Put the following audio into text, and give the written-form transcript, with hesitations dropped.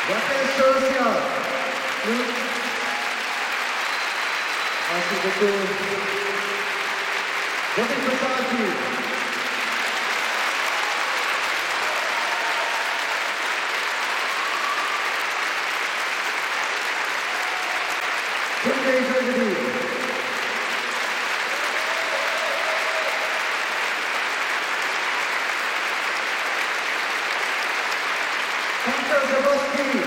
L'appel social. Merci beaucoup. Votez pour parti. Good day, everybody. Hunter Zabowski.